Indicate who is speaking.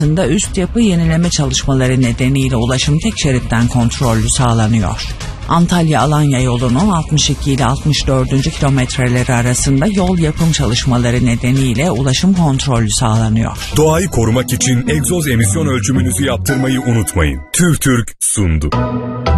Speaker 1: üst yapı yenileme çalışmaları nedeniyle ulaşım tek şeritten kontrollü sağlanıyor. Antalya-Alanya yolunun 62 ile 64. kilometreleri arasında yol yapım çalışmaları nedeniyle ulaşım kontrollü sağlanıyor.
Speaker 2: Doğayı korumak için egzoz emisyon ölçümünüzü yaptırmayı unutmayın. TÜRTÜRK sundu.